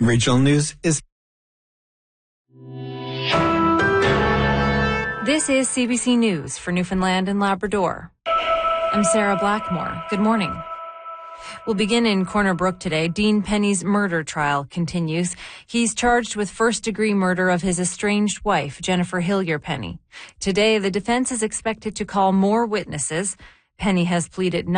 Regional news is... This is CBC News for Newfoundland and Labrador. I'm Sarah Blackmore. Good morning. We'll begin in Corner Brook today. Dean Penny's murder trial continues. He's charged with first-degree murder of his estranged wife, Jennifer Hillier Penny. Today, the defense is expected to call more witnesses. Penny has pleaded